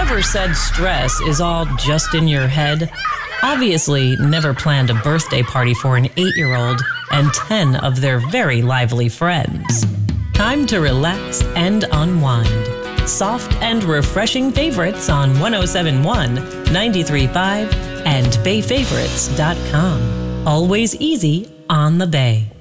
Whoever said stress is all just in your head, obviously never planned a birthday party for an 8-year-old and 10 of their very lively friends. Time to relax and unwind. Soft and refreshing favorites on 107.1, 93.5, and BayFavorites.com. Always easy on the Bay.